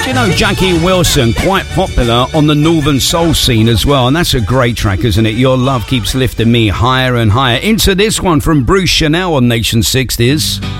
You know, Jackie Wilson, quite popular on the Northern Soul scene as well, and that's a great track, isn't it? Your Love Keeps Lifting Me higher and higher. Into this one from Bruce Chanel on Nation 60s.